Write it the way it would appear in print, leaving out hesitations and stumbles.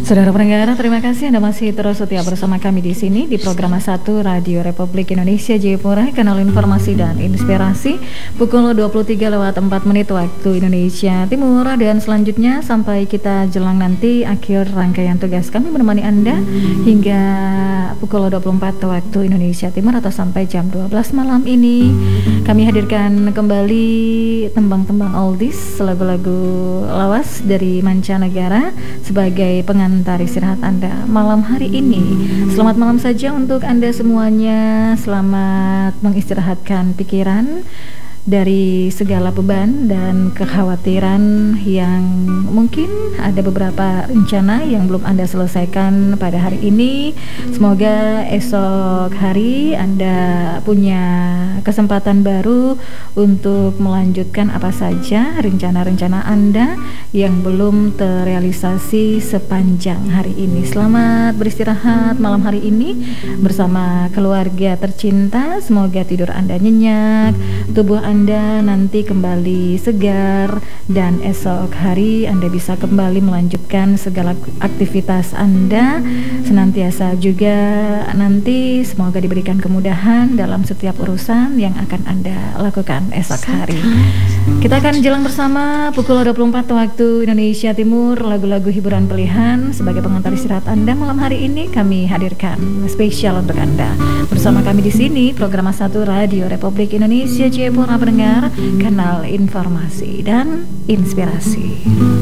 Saudara pendengar, terima kasih Anda masih terus setia bersama kami di sini di program 1 Radio Republik Indonesia Jayapura, kanal informasi dan inspirasi, pukul 23:04 waktu Indonesia Timur. Dan selanjutnya sampai kita jelang nanti akhir rangkaian tugas kami menemani Anda hingga pukul 24 waktu Indonesia Timur atau sampai jam 12 malam ini. Kami hadirkan kembali tembang-tembang oldies, lagu-lagu lawas dari mancanegara sebagai pengantar istirahat Anda malam hari ini. Selamat malam saja untuk Anda semuanya. Selamat mengistirahatkan pikiran dari segala beban dan kekhawatiran yang mungkin ada beberapa rencana yang belum Anda selesaikan pada hari ini. Semoga esok hari Anda punya kesempatan baru untuk melanjutkan apa saja rencana-rencana Anda yang belum terrealisasi sepanjang hari ini. Selamat beristirahat malam hari ini bersama keluarga tercinta. Semoga tidur Anda nyenyak, tubuh Anda nanti kembali segar, dan esok hari Anda bisa kembali melanjutkan segala aktivitas Anda. Senantiasa juga nanti semoga diberikan kemudahan dalam setiap urusan yang akan Anda lakukan esok hari. Kita akan jalan bersama pukul 24 waktu Indonesia Timur, lagu-lagu hiburan pilihan sebagai pengantar istirahat Anda malam hari ini. Kami hadirkan spesial untuk Anda. Bersama kami di sini program 1 Radio Republik Indonesia Jayapura, pendengar kanal informasi dan inspirasi.